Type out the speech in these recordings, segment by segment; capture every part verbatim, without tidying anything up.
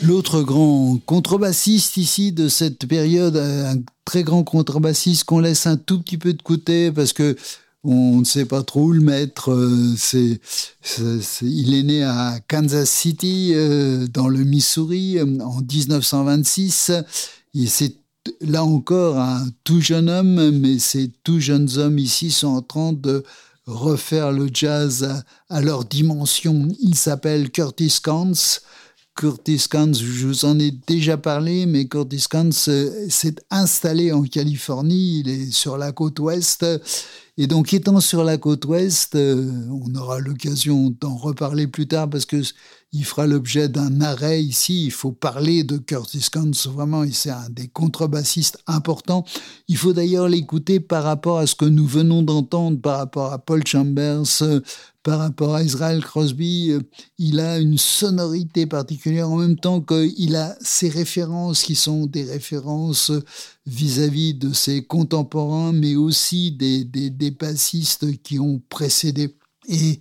L'autre grand contrebassiste ici de cette période, un très grand contrebassiste qu'on laisse un tout petit peu de côté parce que on ne sait pas trop où le mettre. C'est, c'est, c'est, il est né à Kansas City, euh, dans le Missouri, en dix-neuf cent vingt-six. Et c'est là encore un tout jeune homme, mais ces tout jeunes hommes ici sont en train de refaire le jazz à, à leur dimension. Il s'appelle Curtis Kantz. Curtis Kantz, je vous en ai déjà parlé, mais Curtis Kantz s'est installé en Californie, il est sur la côte ouest. Et donc, étant sur la côte ouest, euh, on aura l'occasion d'en reparler plus tard parce que il fera l'objet d'un arrêt ici. Il faut parler de Curtis Kantz, vraiment, c'est un des contrebassistes importants. Il faut d'ailleurs l'écouter par rapport à ce que nous venons d'entendre, par rapport à Paul Chambers, euh, par rapport à Israel Crosby. Euh, il a une sonorité particulière en même temps qu'il a ses références qui sont des références vis-à-vis de ses contemporains, mais aussi des, des, des bassistes qui ont précédé. Et,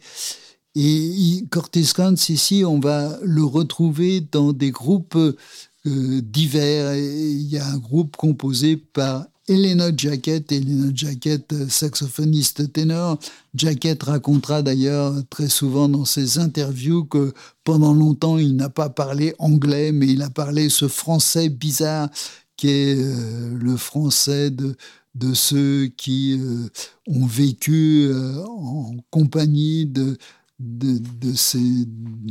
et Curtis Kantz, ici, on va le retrouver dans des groupes euh, divers. Et il y a un groupe composé par Elena Jacket, Elena Jacket, saxophoniste ténor. Jacket racontera d'ailleurs très souvent dans ses interviews que pendant longtemps, il n'a pas parlé anglais, mais il a parlé ce français bizarre qui est euh, le français de, de ceux qui euh, ont vécu euh, en compagnie de, de, de, ces,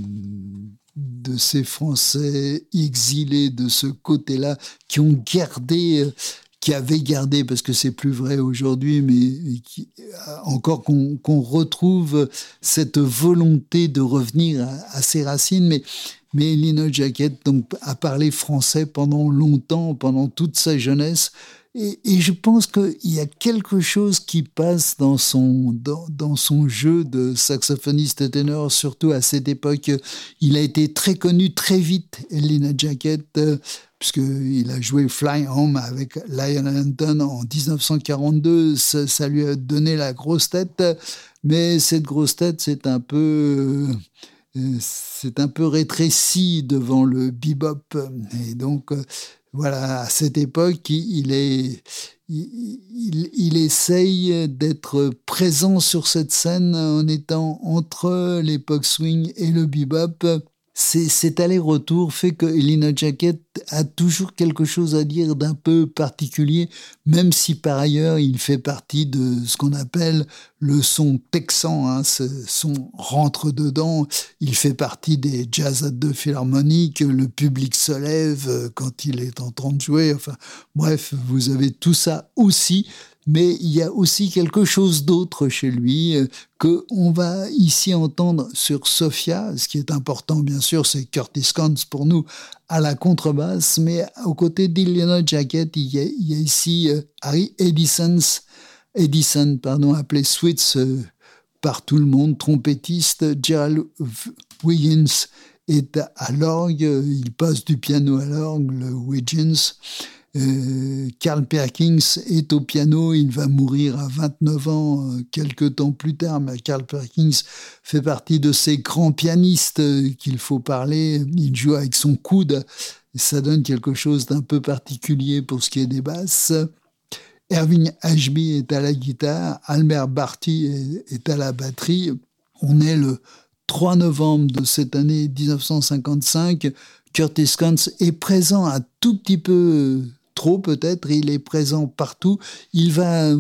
de ces Français exilés de ce côté-là, qui ont gardé... Euh, qui avaient gardé, parce que c'est plus vrai aujourd'hui, mais qui, encore qu'on, qu'on retrouve cette volonté de revenir à, à ses racines, mais Mais Elena Jacket donc, a parlé français pendant longtemps, pendant toute sa jeunesse. Et, et je pense qu'il y a quelque chose qui passe dans son, dans, dans son jeu de saxophoniste ténor, surtout à cette époque. Il a été très connu très vite, Elena Jacket, euh, puisqu'il a joué Fly Home avec Lionel Hampton en dix-neuf cent quarante-deux. Ça, ça lui a donné la grosse tête. Mais cette grosse tête, c'est un peu... Euh, c'est un peu rétréci devant le bebop. Et donc, euh, voilà, à cette époque, il, est, il, il, il essaye d'être présent sur cette scène en étant entre l'époque swing et le bebop. C'est, cet aller-retour fait que Elena Jacket a toujours quelque chose à dire d'un peu particulier, même si par ailleurs il fait partie de ce qu'on appelle le son texan, hein, ce son rentre-dedans. Il fait partie des jazz à deux philharmoniques, le public se lève quand il est en train de jouer. Enfin, bref, vous avez tout ça aussi. Mais il y a aussi quelque chose d'autre chez lui euh, qu'on va ici entendre sur Sophia. Ce qui est important, bien sûr, c'est Curtis Kantz pour nous à la contrebasse, mais aux côtés d'Elena Jacket, il y a, il y a ici euh, Harry Edison, Edison pardon, appelé Sweets euh, par tout le monde, trompettiste. Gerald Wiggins est à l'orgue, il passe du piano à l'orgue, le Wiggins. Euh, Carl Perkins est au piano, il va mourir à vingt-neuf ans, euh, quelques temps plus tard, mais Carl Perkins fait partie de ces grands pianistes euh, qu'il faut parler. Il joue avec son coude, et ça donne quelque chose d'un peu particulier pour ce qui est des basses. Irving Ashby est à la guitare, Albert Barty est, est à la batterie. On est le trois novembre de cette année dix-neuf cent cinquante-cinq. Curtis Kantz est présent un tout petit peu trop peut-être, il est présent partout. Il va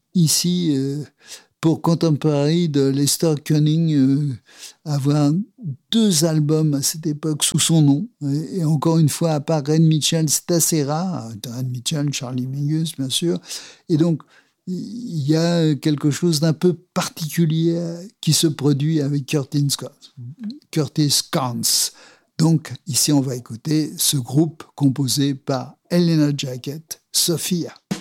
ici, euh, pour Contemporary de Lester Cunning, euh, avoir deux albums à cette époque sous son nom. Et, et encore une fois, à part Red Mitchell, c'est assez rare. Red Mitchell, Charlie Mingus, bien sûr. Et donc, il y a quelque chose d'un peu particulier qui se produit avec Curtis Kantz. Curtis Kantz. Donc, ici, on va écouter ce groupe composé par Elena Jacket, Sophia.